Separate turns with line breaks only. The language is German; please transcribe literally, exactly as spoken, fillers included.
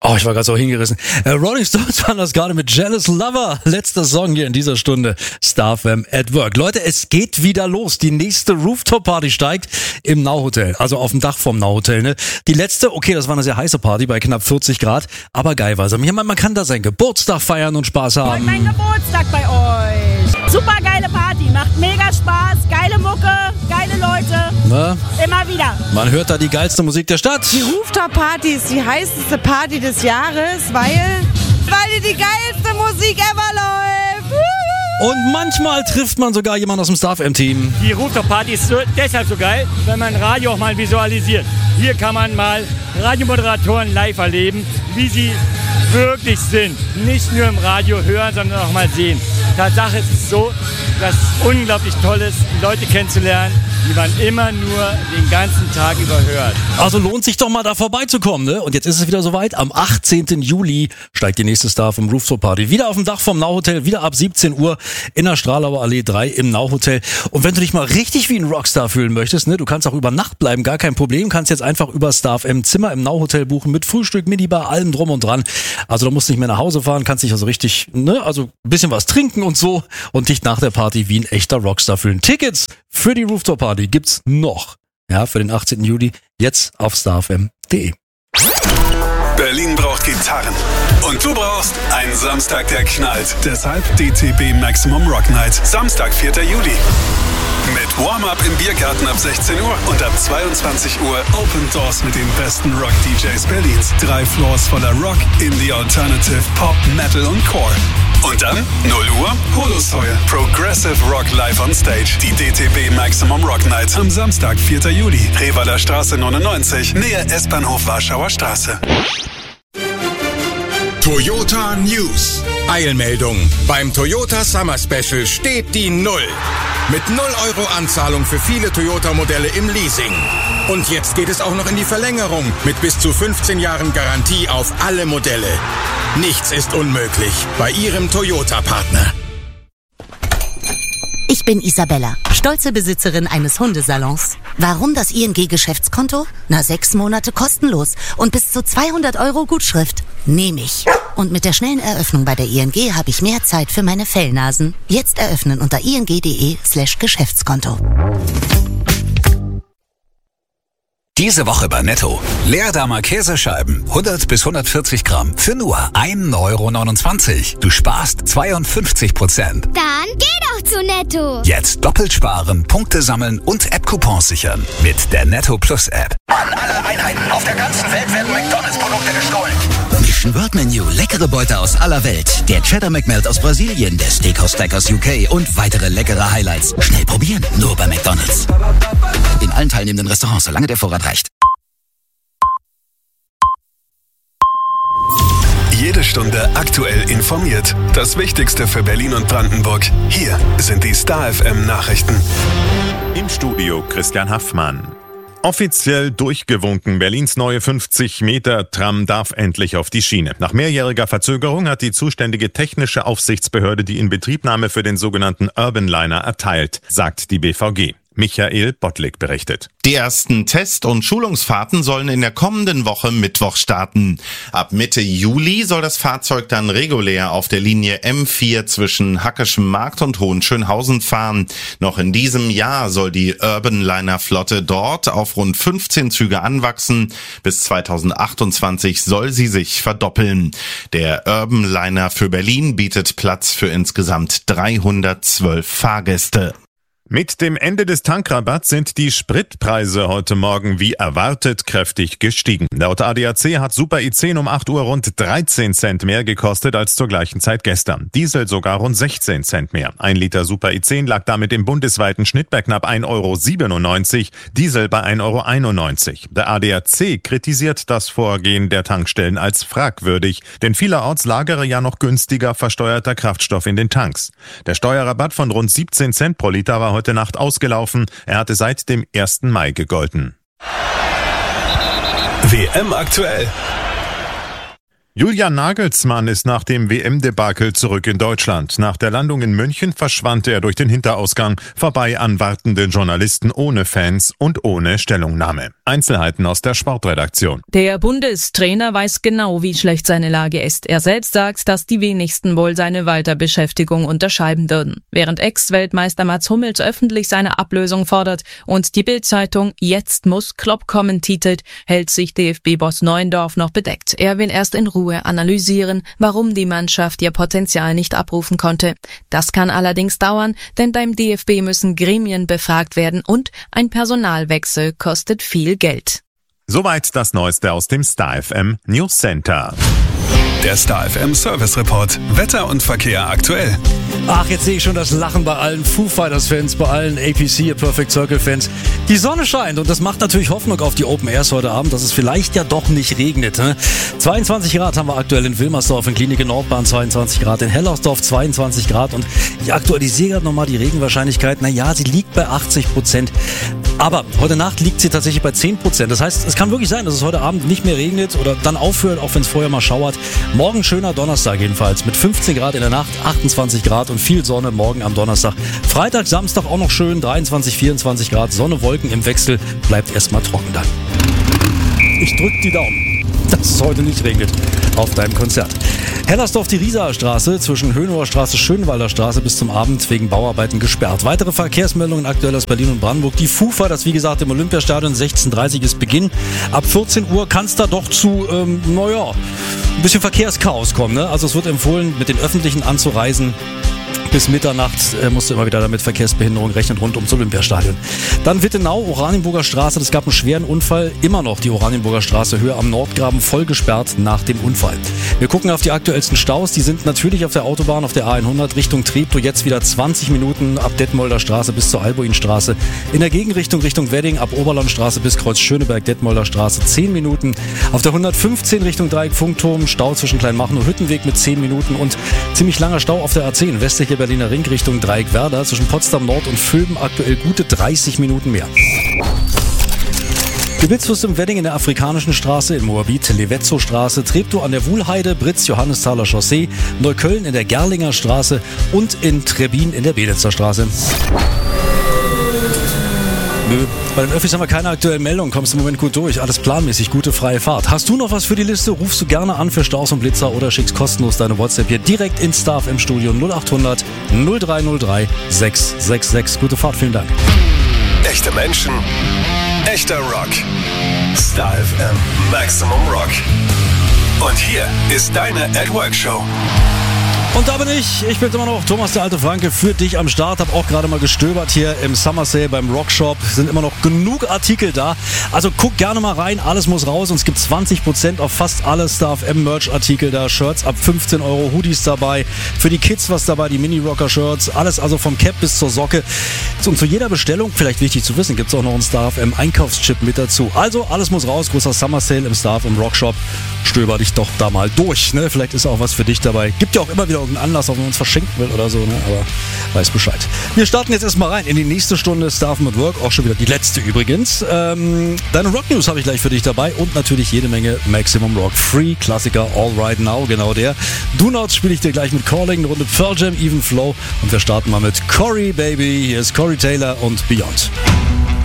Oh, ich war gerade so hingerissen. Äh, Rolling Stones waren das gerade mit Jealous Lover. Letzter Song hier in dieser Stunde. Star F M at Work. Leute, es geht wieder los. Die nächste Rooftop-Party steigt im Now Hotel. Also auf dem Dach vom Now Hotel, ne? Die letzte, okay, das war eine sehr heiße Party bei knapp vierzig Grad. Aber geil war es. Man, man kann da seinen Geburtstag feiern und Spaß haben.
Heute mein Geburtstag bei euch. Super geile Party. Macht mega Spaß. Geile Mucke. Geile Leute.
Na?
Immer wieder.
Man hört da die geilste Musik der Stadt.
Die Rooftop-Party ist die heißeste Party des Jahres, weil, weil die geilste Musik ever läuft.
Und manchmal trifft man sogar jemanden aus dem Star F M-Team.
Die Rooftop-Party ist so, deshalb so geil, wenn man Radio auch mal visualisiert. Hier kann man mal Radiomoderatoren live erleben, wie sie wirklich sind. Nicht nur im Radio hören, sondern auch mal sehen. Tatsache ist es so, dass es unglaublich toll ist, Leute kennenzulernen, die man immer nur den ganzen Tag über hört.
Also lohnt sich doch mal da vorbeizukommen, ne? Und jetzt ist es wieder soweit. Am achtzehnten Juli steigt die nächste Star vom Rooftop Party. Wieder auf dem Dach vom Now Hotel, wieder ab siebzehn Uhr in der Stralauer Allee drei im Now Hotel. Und wenn du dich mal richtig wie ein Rockstar fühlen möchtest, ne? Du kannst auch über Nacht bleiben, gar kein Problem. Kannst jetzt einfach über Star F M Zimmer im Now Hotel buchen mit Frühstück, Minibar, allem drum und dran. Also da musst du nicht mehr nach Hause fahren, kannst dich also richtig, ne? Also ein bisschen was trinken und so und dich nach der Party wie ein echter Rockstar fühlen. Tickets für die Rooftop Party gibt's noch. Ja, für den achtzehnten Juli. Jetzt auf star f m punkt d e.
Berlin braucht Gitarren. Und du brauchst einen Samstag, der knallt. Deshalb D T B Maximum Rock Night. Samstag, vierten Juli. Mit Warm-Up im Biergarten ab sechzehn Uhr und ab zweiundzwanzig Uhr Open Doors mit den besten Rock-D Js Berlins. Drei Floors voller Rock, Indie, Alternative, Pop, Metal und Core. Und dann, null Uhr, Holosoil. Progressive Rock live on stage. Die D T B Maximum Rock Night am Samstag, vierten Juli. Revaler Straße neunundneunzig, Nähe S-Bahnhof Warschauer Straße.
Toyota News. Eilmeldung. Beim Toyota Summer Special steht die Null. Mit null Euro Anzahlung für viele Toyota-Modelle im Leasing. Und jetzt geht es auch noch in die Verlängerung mit bis zu fünfzehn Jahren Garantie auf alle Modelle. Nichts ist unmöglich bei Ihrem Toyota-Partner.
Ich bin Isabella, stolze Besitzerin eines Hundesalons. Warum das I N G-Geschäftskonto? Na, sechs Monate kostenlos und bis zu zweihundert Euro Gutschrift. Nehme ich. Und mit der schnellen Eröffnung bei der I N G habe ich mehr Zeit für meine Fellnasen. Jetzt eröffnen unter ing.de slash Geschäftskonto.
Diese Woche bei Netto. Leerdammer Käsescheiben, hundert bis hundertvierzig Gramm, für nur ein Euro neunundzwanzig. Du sparst zweiundfünfzig Prozent.
Dann geh doch zu Netto.
Jetzt doppelt sparen, Punkte sammeln und App-Coupons sichern. Mit der Netto Plus App.
An alle Einheiten auf der ganzen Welt werden McDonalds-Produkte gestohlen.
Mission World Menu, leckere Beute aus aller Welt. Der Cheddar McMelt aus Brasilien, der Steakhouse Stack aus U K und weitere leckere Highlights. Schnell probieren, nur bei McDonalds. In allen teilnehmenden Restaurants, solange der Vorrat reicht.
Jede Stunde aktuell informiert. Das Wichtigste für Berlin und Brandenburg. Hier sind die Star F M Nachrichten.
Im Studio Christian Haffmann. Offiziell durchgewunken. Berlins neue fünfzig Meter Tram darf endlich auf die Schiene. Nach mehrjähriger Verzögerung hat die zuständige technische Aufsichtsbehörde die Inbetriebnahme für den sogenannten Urban Liner erteilt, sagt die B V G. Michael Bottlik berichtet.
Die ersten Test- und Schulungsfahrten sollen in der kommenden Woche Mittwoch starten. Ab Mitte Juli soll das Fahrzeug dann regulär auf der Linie M vier zwischen Hackeschem Markt und Hohenschönhausen fahren. Noch in diesem Jahr soll die Urban Liner Flotte dort auf rund fünfzehn Züge anwachsen. Bis zweitausendachtundzwanzig soll sie sich verdoppeln. Der Urban Liner für Berlin bietet Platz für insgesamt dreihundertzwölf Fahrgäste.
Mit dem Ende des Tankrabatts sind die Spritpreise heute Morgen wie erwartet kräftig gestiegen. Laut A D A C hat Super I zehn um acht Uhr rund dreizehn Cent mehr gekostet als zur gleichen Zeit gestern. Diesel sogar rund sechzehn Cent mehr. Ein Liter Super I zehn lag damit im bundesweiten Schnitt bei knapp ein Euro siebenundneunzig, Diesel bei ein Euro einundneunzig. Der A D A C kritisiert das Vorgehen der Tankstellen als fragwürdig, denn vielerorts lagere ja noch günstiger versteuerter Kraftstoff in den Tanks. Der Steuerrabatt von rund siebzehn Cent pro Liter war heute Nacht ausgelaufen. Er hatte seit dem ersten Mai gegolten.
W M aktuell.
Julian Nagelsmann ist nach dem W M-Debakel zurück in Deutschland. Nach der Landung in München verschwand er durch den Hinterausgang, vorbei an wartenden Journalisten ohne Fans und ohne Stellungnahme. Einzelheiten aus der Sportredaktion.
Der Bundestrainer weiß genau, wie schlecht seine Lage ist. Er selbst sagt, dass die wenigsten wohl seine Weiterbeschäftigung unterschreiben würden. Während Ex-Weltmeister Mats Hummels öffentlich seine Ablösung fordert und die Bild-Zeitung Jetzt muss Klopp kommen titelt, hält sich D F B-Boss Neuendorf noch bedeckt. Er will erst in Ruhe analysieren, warum die Mannschaft ihr Potenzial nicht abrufen konnte. Das kann allerdings dauern, denn beim D F B müssen Gremien befragt werden und ein Personalwechsel kostet viel Geld.
Soweit das Neueste aus dem Star F M News Center.
Der Star F M Service Report. Wetter und Verkehr aktuell.
Ach, jetzt sehe ich schon das Lachen bei allen Foo Fighters Fans, bei allen A P C, Perfect Circle Fans. Die Sonne scheint und das macht natürlich Hoffnung auf die Open Airs heute Abend, dass es vielleicht ja doch nicht regnet. Ne? zweiundzwanzig Grad haben wir aktuell in Wilmersdorf, in Klinik in Nordbahn zweiundzwanzig Grad, in Hellersdorf zweiundzwanzig Grad und ich aktualisiere gerade nochmal die Regenwahrscheinlichkeit. Naja, sie liegt bei achtzig Prozent. Aber heute Nacht liegt sie tatsächlich bei zehn Prozent. Das heißt, es kann wirklich sein, dass es heute Abend nicht mehr regnet oder dann aufhört, auch wenn es vorher mal schauert. Morgen schöner Donnerstag jedenfalls mit fünfzehn Grad in der Nacht, achtundzwanzig Grad und viel Sonne morgen am Donnerstag. Freitag, Samstag auch noch schön, dreiundzwanzig, vierundzwanzig Grad, Sonne, Wolken im Wechsel, bleibt erstmal trocken dann. Ich drück die Daumen, dass es heute nicht regnet auf deinem Konzert. Hellersdorf, die Riesaer Straße zwischen Höhenhoher Straße, Schönwalder Straße bis zum Abend wegen Bauarbeiten gesperrt. Weitere Verkehrsmeldungen aktuell aus Berlin und Brandenburg. Die F U F A, das wie gesagt im Olympiastadion, sechzehn Uhr dreißig ist Beginn. Ab vierzehn Uhr kann es da doch zu, ähm, naja, ein bisschen Verkehrschaos kommen. Ne? Also es wird empfohlen, mit den Öffentlichen anzureisen. Bis Mitternacht äh, musst du immer wieder damit Verkehrsbehinderung rechnen rund ums Olympiastadion. Dann Wittenau, Oranienburger Straße. Es gab einen schweren Unfall. Immer noch die Oranienburger Straße Höhe am Nordgraben voll gesperrt nach dem Unfall. Wir gucken auf die aktuellsten Staus. Die sind natürlich auf der Autobahn, auf der A hundert Richtung Treptow. Jetzt wieder zwanzig Minuten ab Detmolder Straße bis zur Albuinstraße. In der Gegenrichtung Richtung Wedding ab Oberlandstraße bis Kreuz Schöneberg, Detmolder Straße zehn Minuten. Auf der hundertfünfzehn Richtung Dreieck Funkturm. Stau zwischen Kleinmachnow Hüttenweg mit zehn Minuten und ziemlich langer Stau auf der A zehn. Westliche Berliner Ring Richtung Dreieck Werder zwischen Potsdam Nord und Vöben aktuell gute dreißig Minuten mehr. Geblitzt wirst du im Wedding in der Afrikanischen Straße, in Moabit, Levetzow Straße, Treptow an der Wuhlheide, Britz, Johannesthaler Chaussee, Neukölln in der Gerlinger Straße und in Trebin in der Belitzer Straße. Nö, bei den Öffis haben wir keine aktuellen Meldungen, kommst im Moment gut durch, alles planmäßig, gute freie Fahrt. Hast du noch was für die Liste, rufst du gerne an für Staus und Blitzer oder schickst kostenlos deine WhatsApp hier direkt ins Star F M Studio null acht hundert null drei null drei sechs sechs sechs. Gute Fahrt, vielen Dank.
Echte Menschen, echter Rock. Star F M Maximum Rock. Und hier ist deine At Work Show.
Und da bin ich, ich bin immer noch Thomas der alte Franke für dich am Start, habe auch gerade mal gestöbert hier im Summer Sale beim Rockshop, sind immer noch genug Artikel da, also guck gerne mal rein, alles muss raus und es gibt zwanzig Prozent auf fast alle Star F M Merch Artikel da, Shirts ab fünfzehn Euro, Hoodies dabei, für die Kids was dabei, die Mini-Rocker Shirts, alles also vom Cap bis zur Socke und zu jeder Bestellung, vielleicht wichtig zu wissen, gibt es auch noch einen Star F M Einkaufschip mit dazu, also alles muss raus, großer Summer Sale im Star F M Rockshop, stöber dich doch da mal durch, ne? Vielleicht ist auch was für dich dabei, gibt ja auch immer wieder irgendeinen Anlass, ob man uns verschenken will oder so, ne? Aber weiß Bescheid. Wir starten jetzt erstmal rein in die nächste Stunde Star F M at Work, auch schon wieder die letzte übrigens. Ähm, deine Rock News habe ich gleich für dich dabei und natürlich jede Menge Maximum Rock Free Klassiker All Right Now, genau der. Do Not spiele ich dir gleich mit Calling, eine Runde Pearl Jam, Even Flow und wir starten mal mit Corey Baby. Hier ist Corey Taylor und Beyond.